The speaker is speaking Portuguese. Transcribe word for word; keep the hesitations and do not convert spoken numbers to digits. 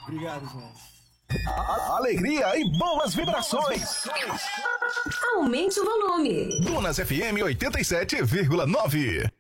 Obrigado, gente. Alegria e boas vibrações. Aumente o volume. Dunas F M oitenta e sete vírgula nove.